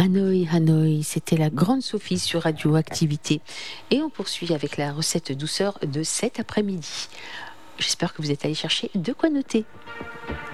Hanoï, Hanoï, c'était la grande Sophie sur Radioactivité. Et on poursuit avec la recette douceur de cet après-midi. J'espère que vous êtes allé chercher de quoi noter.